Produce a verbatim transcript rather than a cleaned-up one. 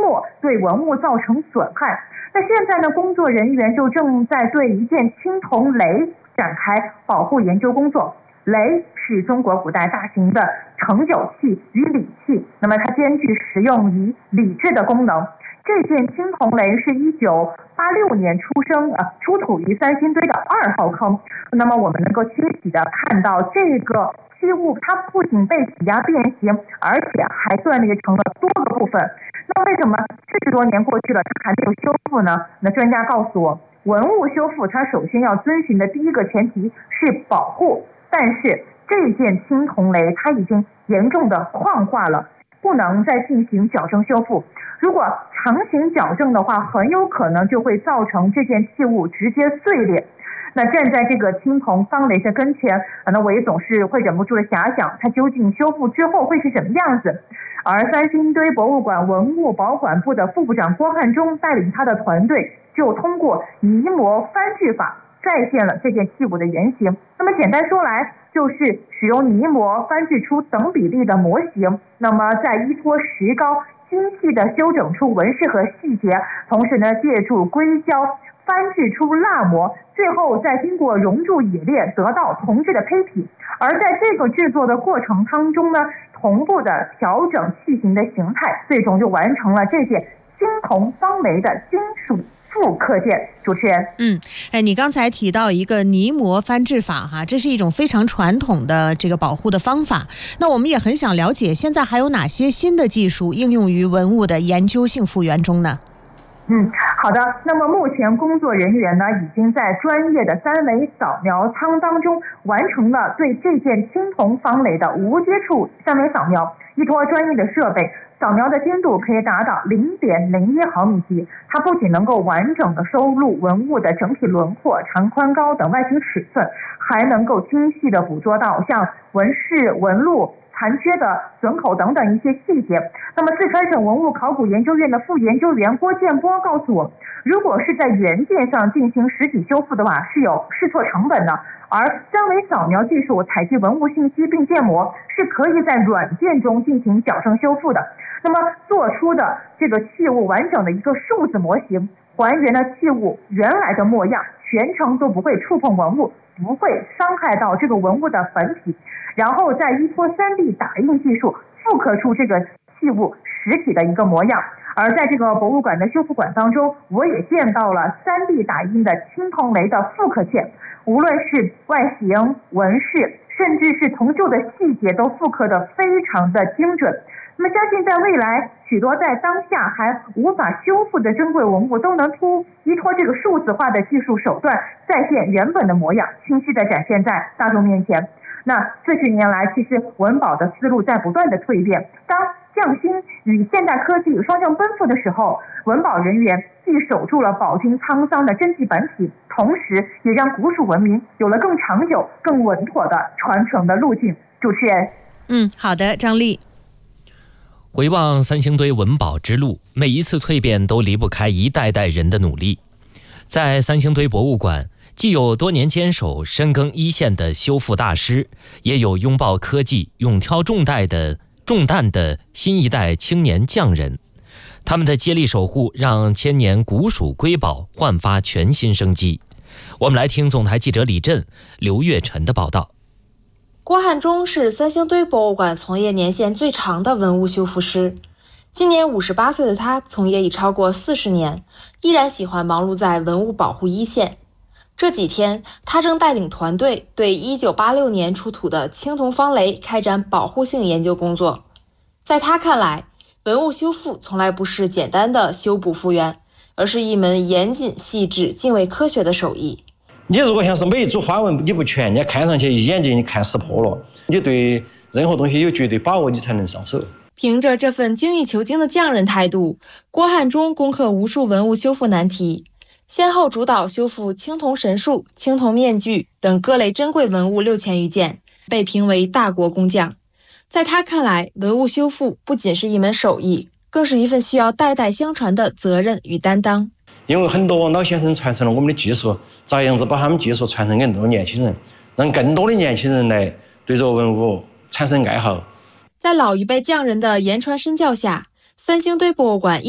没对文物造成损害。那现在呢，工作人员就正在对一件青铜雷展开保护研究工作。雷是中国古代大型的盛酒器与礼器，那么它兼具实用与礼制的功能。这件青铜雷是一九八六年出生呃出土于三星堆的二号坑。那么我们能够清晰的看到这个器物，它不仅被挤压变形，而且还断裂成了多个部分。那为什么四十多年过去了，它还没有修复呢？那专家告诉我，文物修复它首先要遵循的第一个前提是保护，但是这件青铜雷它已经严重的矿化了，不能再进行矫正修复。如果强行矫正的话，很有可能就会造成这件器物直接碎裂。那站在这个青铜方雷的跟前，那我也总是会忍不住的遐想，它究竟修复之后会是什么样子。而三星堆博物馆文物保管部的副部长郭汉忠带领他的团队，就通过泥模翻制法再现了这件器物的原型。那么简单说来，就是使用泥模翻制出等比例的模型，那么再依托石膏精细的修整出纹饰和细节，同时呢，借助硅胶翻制出蜡模，最后再经过熔铸冶炼得到铜制的胚体。而在这个制作的过程当中呢，同步的调整器型的形态，最终就完成了这件青铜方雷的金属复刻件。主持人， 嗯，哎，你刚才提到一个泥模翻制法哈，这是一种非常传统的这个保护的方法。那我们也很想了解，现在还有哪些新的技术应用于文物的研究性复原中呢？ 嗯，好的。那么目前工作人员呢，已经在专业的三维扫描舱当中完成了对这件青铜方雷的无接触三维扫描，依托专业的设备，扫描的精度可以达到 零点零一毫米级。它不仅能够完整的收录文物的整体轮廓、长宽高等外形尺寸，还能够精细的捕捉到像纹饰、纹路、残缺的损口等等一些细节。那么四川省文物考古研究院的副研究员郭建波告诉我，如果是在原件上进行实体修复的话，是有试错成本的，而三维扫描技术采集文物信息并建模，是可以在软件中进行矫正修复的。那么做出的这个器物完整的一个数字模型，还原了器物原来的模样，全程都不会触碰文物，不会伤害到这个文物的本体，然后再依托 三 D 打印技术复刻出这个器物实体的一个模样。而在这个博物馆的修复馆当中，我也见到了 三 D 打印的青铜雷的复刻件，无论是外形、纹饰，甚至是铜锈的细节，都复刻得非常的精准。那么相信在未来，许多在当下还无法修复的珍贵文物，都能突依托这个数字化的技术手段，再现原本的模样，清晰地展现在大众面前。那这些年来，其实文保的思路在不断的蜕变。当匠心与现代科技双向奔赴的时候，文保人员既守住了饱经沧桑的真迹本体，同时也让古蜀文明有了更长久、更稳妥的传承的路径。主持人， 嗯，好的，张丽。 回望三星堆文保之路，每一次蜕变都离不开一代代人的努力。在三星堆博物馆，既有多年坚守深耕一线的修复大师，也有拥抱科技、勇挑重担的重担的新一代青年匠人。他们的接力守护，让千年古蜀瑰宝焕发全新生机。我们来听总台记者李振、刘月晨的报道。 郭汉忠是三星堆博物馆从业年限最长的文物修复师，今年五十八岁的他从业已超过四十年，依然喜欢忙碌在文物保护一线。这几天，他正带领团队对一九八六年出土的青铜方雷开展保护性研究工作。在他看来，文物修复从来不是简单的修补复原，而是一门严谨、细致、敬畏科学的手艺。 你如果像是每一组花纹你不全，你看上去一眼睛你看识破了，你对任何东西有绝对把握，你才能上手。 凭着这份精益求精的匠人态度，郭汉忠攻克无数文物修复难题，先后主导修复青铜神树、青铜面具等各类珍贵文物六千余件，被评为大国工匠。在他看来，文物修复不仅是一门手艺，更是一份需要代代相传的责任与担当。 因为很多老先生传承了我们的技术，咋样子把他们技术传承给更多年轻人，让更多的年轻人来对这个文物产生爱好。 在老一辈匠人的言传身教下，三星堆博物馆